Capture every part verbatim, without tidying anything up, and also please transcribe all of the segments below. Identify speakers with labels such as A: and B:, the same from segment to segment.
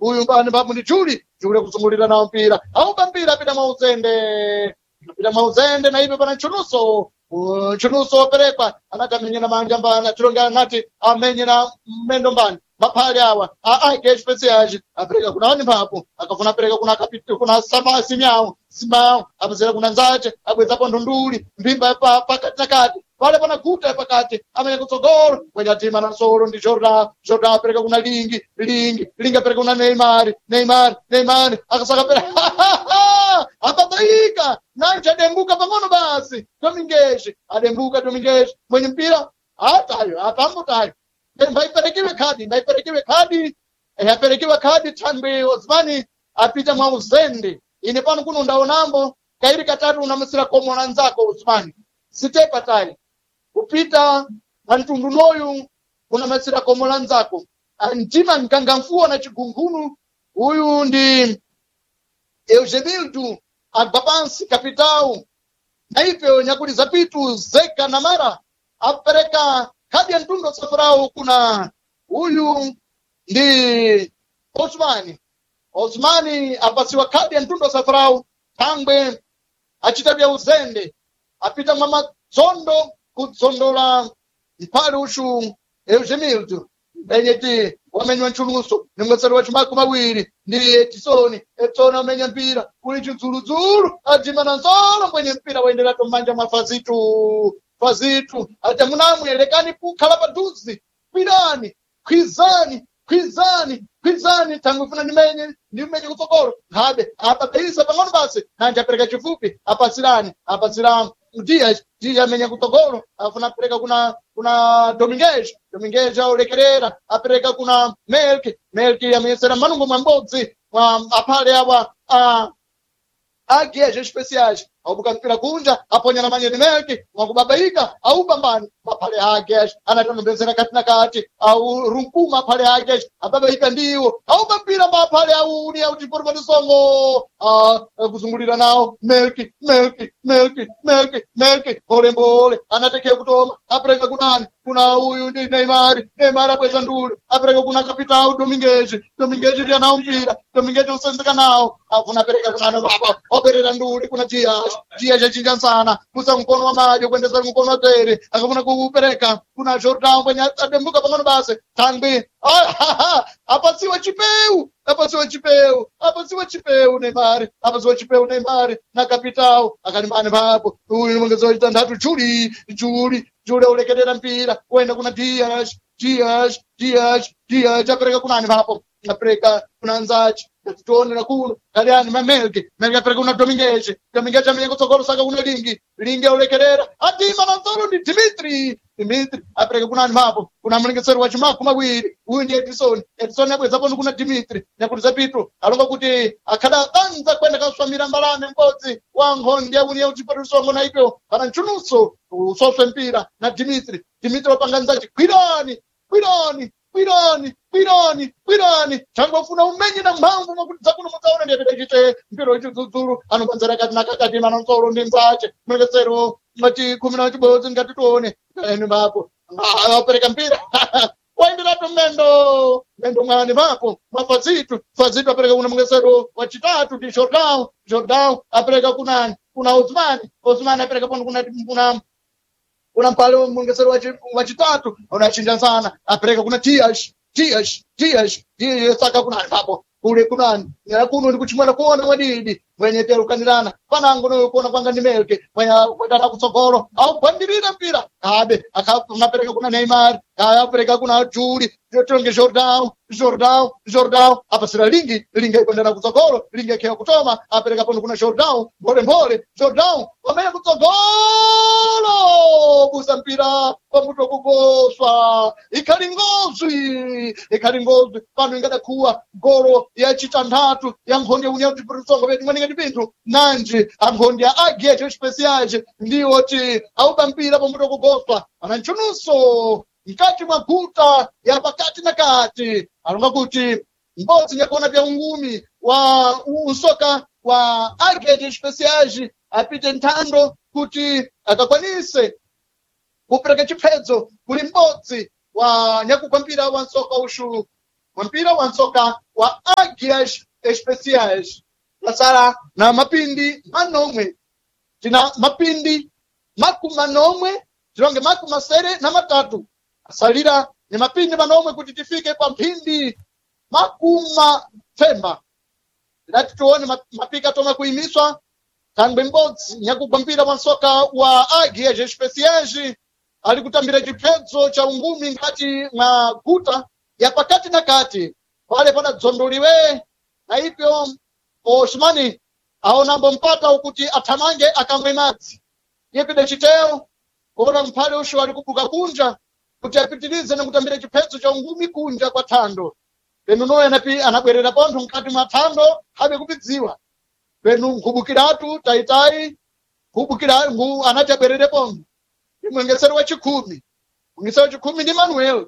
A: uyu mbani papo ndi Juli Juli kusungulira nawo mpira aupa mpira apita Mauzende apita Mauzende na ipe pana Chunuso Chunuso operekwa anatamenyera manja mbana chilonga ngati amenyera mmendo mbani maphali awa aake especiais apereka kuna wani mpapo akafuna apereka kuna kapito kuna sama simyawo simbawo apezera kuna nzache abwezapo ndunduli mbimba pakati na kati pale pana guta pakati amene kutsogolo kwenye tima na solo ndi Jordan Jordan apereka kuna lingi lingi lingi apereka kuna Neymar Neymar Neymar akasaka pereka apabaika nanje adembuka pang'ono basi Domingues adembuka Domingues mwenye mpira hatayo apambutayo mbaiperekiwe kadi mbaiperekiwe kadi yaperekiwe kadi Tanwe Osmani apita Mauzende ine pano kuno ndaonambo kairi katatu unamusira komona nzako Osmani sitepa tai kupita antundu noyu unamusira komona nzako antima mkangamfuo na chigungunu huyu ndi Eugenildo Agbabansi kapitao na ipe nyakuli zapitu Zeka na Mara apereka kadi ya ntundo safrao kuna huyu ndi Osmani Osmani apasiwa kadi ya ntundo safrao Tangwe achitabia Uzende apita mama zondo kutsondola mpale ushu Eugenildo benyeti wamenywa Chunuso nimwesero wachimaku mawiri ndi Etisoni Etisoni amenya mpira kuli chizuluzulu ajimana nzolo mwenye mpira waendera tomanja mafazitu fazitu ata munamu elekani kukhala paduzi kwirani kwizani kwizani kwizani tangu funa nimenye nimenye kutsogolo ngabe apa beisa pang'ono basi nanje apereka chifupi apasirani apasirani Dias Dias amenya kutsogolo afuna apereka kuna kuna Domingues Domingues aolekerera apereka kuna Melki Melki amenyesera manungo mambodzi apale awa a agias especiais aubuka mpira kunja aponya na manya Melki wakubabaika au pambani mapale agias anatambezera kati na kati au runkuma pale agias ababaika ndiwo au mpira mapale au ni au tiporo madisongo ah kuzungulira nao Melki Melki Melki Melki Melki pole pole anatekea kutoma apereka kunani kuna huyu ndi Neymar Neymar apeza nduli apereka kuna kapitao Domingues Domingues ndiye anao mpira Domingues usenzeka nao afuna apereka kuna baba operera nduli kuna Dias Dias achinja sana kusa mkono wa maji kuendeza mkono wa tere akafuna kupereka kuna Jordan kwenye adembuka pang'ono basi Tangwe apasiwa chipeu apasiwa chipeu apasiwa chipeu Neymar apasiwa chipeu Neymar na kapitao akalimbane papo huyu mwengezo itandatu Juli Juli Juli ulekedera mpira kwenda kuna Dias Dias Dias Dias apereka kunani papo apereka kuna Nzachi tuone na kuno kaliani Melki Melki apereka kuna Domingues Domingues amenye kutsogolo saka kuna lingi lingi ulekedera atima na nzolo ndi Dimitri Dimitri apereka kunani papo kuna mlengesero wa chimaku mawiri huyu ndi Edison Edison abweza pano kuna Dimitri nakuti zapito alonga kuti akada danza kwenda kaswamira mbalame mbodzi wango ndi auni ya uchipatulisongo na ipo kana Chunuso usoswe mpira na Dimitri Dimitri wapanga Nzachi kwirani kwirani kwirani kwirani kwirani chango funa umenye na mphamvu makuti zakuno mudzaona ndiye pedachite mpira wachidzudzulu anopanzera kati nakakati mana nsolo ndi Nzachi mlengesero mati kumi na chibodzi ngati tuone eni mapo apereka mpira waendera tumendo mendo mwani mapo mafazitu fazitu apereka kuna mwengesero wachitatu ndi Jordan Jordan apereka kunani kuna Osmani Osmani apereka pano kuna kuna kuna mpale mwengesero wachitatu unachinja sana apereka kuna Dias Dias Dias Dias saka kunani papo kule kunani ya kuno ndi kuchimwana kuona wadidi mwenye pia ukanirana panango no kuona kwanga ni Melki mwenye kwenda kutsogolo au bandirira mpira abe akapereka kuna Neymar apereka kuna Juli Tonge Jordan Jordan Jordan apasira lingi lingi kwenda kutsogolo lingi akea kutoma apereka pano kuna Jordan pole pole Jordan wamenya kutsogolo busa mpira pamuto kugoswa ikalingozi ikalingozi pano ingada kuwa goro ya chitandatu ya nkhonde unya utipurisongo betu mwaninga dipintu nanje ankhonde ya agiacho especiais ndiwo ti auba mpira pamuto kugoswa ana Chunuso mkati mwa guta ya pakati na kati alonga kuti mbodzi nyakona pya ungumi wa usoka wa agiacho especiais apite nthando kuti akakwanise kupereka chiphedzo kuli mbodzi wa nyakukwambira wa nsoka ushu mpira wa nsoka wa águias especiais. Passará na mapindi manomwe. Tina mapindi maku manomwe, tironge maku masere na matatu. Asalira ni mapindi manomwe kuti tifike pa mphindi makuma femba. Lati tuone mapika toma kuimiswa tangwe mbodzi nyakugwambira wansoka wa águias especiais ali kutambira chiphedzo cha ungumi ngati mwa guta ya pakati na kati pale pana dzondoliwe na ipyo Osmani aonambo mpata ukuti athamange akamwe madzi yepide chiteo kuona mphale usho ali kubuka kunja kuti apitirize na kutambira chiphedzo cha ungumi kunja kwa thando penu noye anapi anabwerera pontho mkati mwa thando habe kupidziwa penu nkubukiratu taitai kubukira ngu anati abwerere pontho imwengesero wa chikhumi mwengesero wa chikhumi ndi Manuel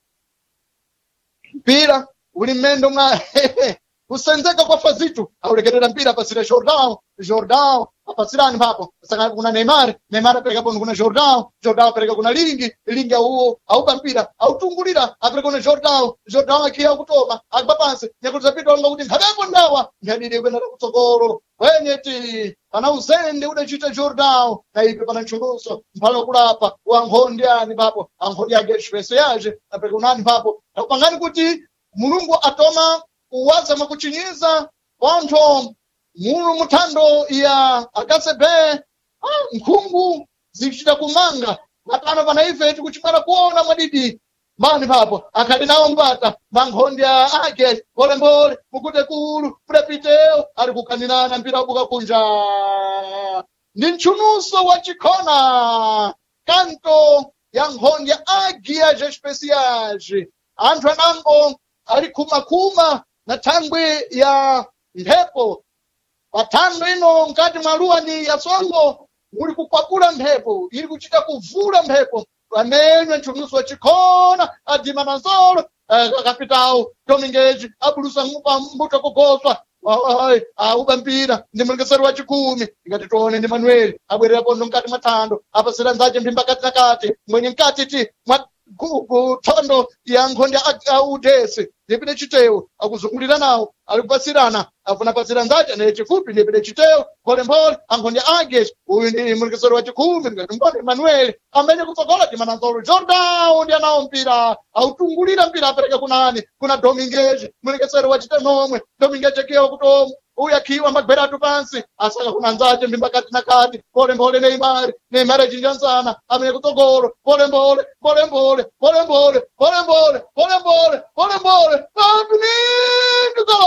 A: mpira uli mmendo mwa kusenzeka kwa Fazitu aulekerera mpira pasira Jordão Jordão apasirani papo saka kuna Neymar Neymar apereka pontho kuna Jordão Jordão apereka kuna Lingi Lingi au aupa mpira autungulira apereka kuna Jordão Jordão akiya kutoma akba pansi nyakuza pito ngo kuti ngabepo ndawa ndadire kwenda kutsogolo wenye ti pana uzende udachita Jordão na ipe pana nchuluso mphalo kulapa wa nkhondi ani papo ankhondi ya especiais apereka unani papo akupangani kuti Mulungu atoma uwaza makuchinyiza pontho mulu muthando ya akasebe ah, nkhungu zichita kumanga napano pana ife tikuchimwana kuona mwadidi mani papo akhali nawo mbata mankhondi ya ake polembole mukute kulu prepiteo ali kukaninana mpira ubuka kunja ndi mchunuso wa chikhona kanto ya nkhondi ya águias especiais anthu anango ali kuma-kuma na thangwe ya mphepo pathando ino nkati mwaluwa ni ya songo muli kukwakula mphepo ili kuchita kuvula mphepo pamenywe mchunuso wa chikhona adimana nzolo uh, kapitawo Domingues abulusa ngupa mbuto kugoswa auba mpira ndi mlengesero wa chikhumi ingati tuone ndi Manuel abwerera pontho mkati mwa thando apasira nzache mphimba kati na kati mwenye mkati ti mwa thondo ya nkhondi ya udesi ndipide chiteo akuzungulira nawo alikupasirana afuna pasira nzache naye chifupi ndipide chiteo pole-pole ankhondi ya águias uyu ndi mlengesero wa chikhumi ngati mbone Manuel amene kutsogola ti mananzolo Jordão ndi anawo mpira autungulira mpira apereka kunani kuna Domingues mlengesero wa chitenomwe Domingues akiwa kutomo uya kiwa magberatu pansi asaka kuna nzache mbimba kati na kati pole-pole Neymar Neymar achinjansana amene kutsogolo pole-pole pole-pole pole-pole pole-pole pole-pole pole-pole Abnindo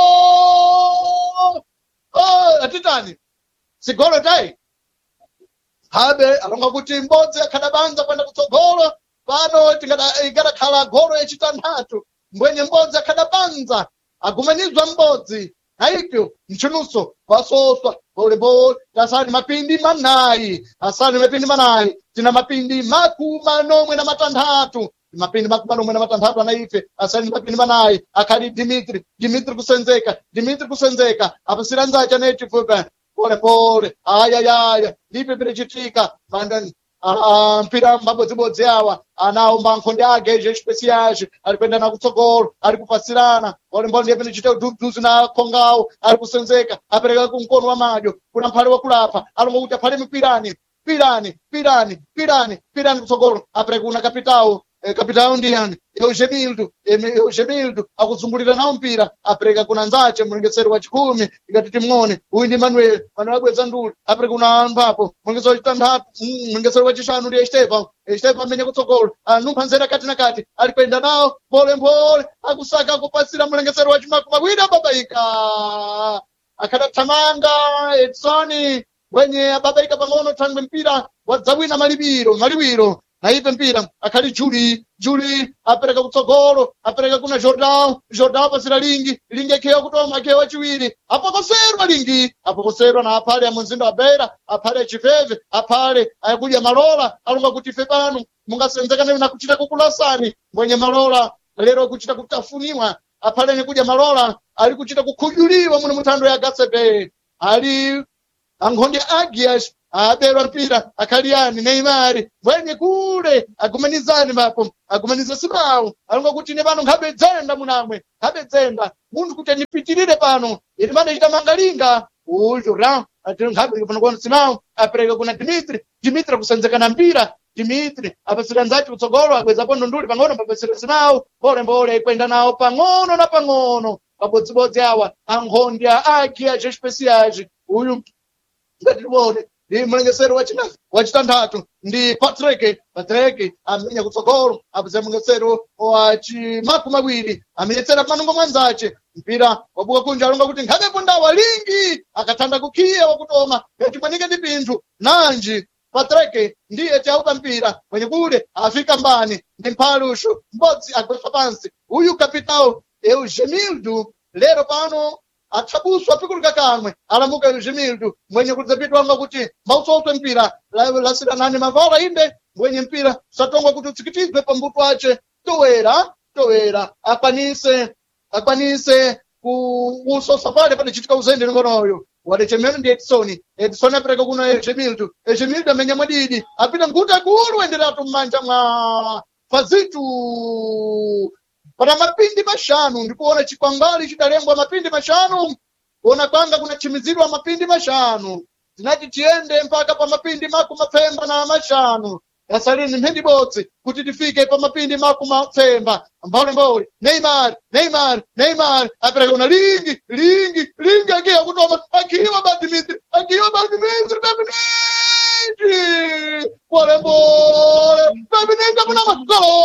A: oh atitani sigolo tai habe alonga kuti mbodzi akhadabanza kwenda kutsogolo pano tingada ikadakhala golo yachitanthatu mbwenye mbodzi akhadabanza agumanizwa mbodzi haikyo mchunuso wasoswa pole-pole tasani mapindi manayi asani mapindi manayi tina mapindi maku manomwe na matanthatu mapindi maku manomwe na matanthatu anaife asani mapindi manayi akhali Dimitri Dimitri kusenzeka Dimitri kusenzeka apasira nzache anaye chifupa pole-pole ayayaya lipe pirechitika mandani mpira mabodzibodzi awa anawo mankhondi águias especiais ali kuenda na kutsogolo ali kupasirana pole-pole ndiye pene chiteo duduzi na khongawo ali kusenzeka apereka kumkono wa madyo kuna mphale wakulapa alonga kuti aphale mpirani pirani pirani pirani pirani kutsogolo apereka kuna kapitawo eh, kapitawo ndiyani Eugenildo Eugenildo akuzungulira nawo mpira apereka kuna nzache mlengesero wa chikhumi ingati timone uyu ndi Manuel Manuel abweza nduli apereka kuna mpapo mlengesero wa chitanthatu mlengesero wa chishanu ndi Esteban Esteban amene kutsogolo anumpha nzera kati na kati ali kuenda nawo pole-pole akusaka kupasira mlengesero wa chimakumi awiri ababaika akhadathamanga Edson wenye ababaika pang'ono thangwe mpira wadzawina malipiro malipiro na ipe mpira akhali Juli Juli apereka kutsogolo apereka kuna Jordão Jordão apasira Lingi Lingi akhewa kutoma akhewa wachiwiri apokoserwa Lingi apokoserwa na aphale ya mzinda wa Beira aphale ya Chiveve aphale ayakudya malola alonga kuti ife pano mungasenzekane na kuchita kukulasani mwenye malola lero kuchita kutafuniwa aphale nekudya malola ali kuchita kukhudyuliwa muno muthando ya Gatsebe ali ankhondi águias aberwa mpira akaliani Neymar mwenye kule agumanizani mapo agumaniza Simao alonga kuti ne pano nkhabedzenda munamwe nkhabedzenda munthu kuti nipitirire pano ili mana ita mangalinga ujo ra atiro nkhabe pano kwa Simao apereka kuna Dimitri Dimitri kusanzekana mpira Dimitri apasira nzati kutsogolo akweza pondo nduli pang'ono papasira Simao pole pole kwenda nawo pang'ono na pang'ono pabodzibodzi awa ankhondya aki aje speciais uyu ngatibone ndi mlengesero wachina wachitandatu ndi Patrick Patrick amenya kutsogolo apeza mlengesero wachimaku mawiri amenyetsera panongo mwanzache mpira wabuka kunja alonga kuti nkhabepo ndawa lingi akathanda kukhiya wakutoma yachibwanike ndi pinthu nanji Patrick ndiye chaupa mpira mwenye kule afika mbani ndi mphalushu mbodzi agwefa pansi uyu kapitao Eugenildo lero pano athabuswa pikuluka kamwe alamuka Eugenildo mwenye kudzapitwa anga kuti mausotwe mpira lasira nani mavala inde mwenye mpira satongwa kuti utsikitizwe pambuto ache towera towera akwanise akwanise kuusosa pale pale chitika uzende ngonoyo wadechemeno ndi Edson Edson apereka kuno Eugenildo Eugenildo amenya mwadidi apita nguta kulu enderatu mmanja mwa Fazitu pana mapindi mashanu ndikuona chikwangwali chidalembwa mapindi mashanu kuona kwanga kuna chimizirwa mapindi mashanu tinati tiende mpaka pa mapindi maku mapfemba na mashanu yasalini mphindi botsi kuti tifike pa mapindi maku mapfemba mbole mbole Neymar Neymar Neymar apereka kuna lingi lingi lingi akia kutoma akiwa ba Dimitri akiwa ba Dimitri Dimitri pole pole Dimitri kuna masukalo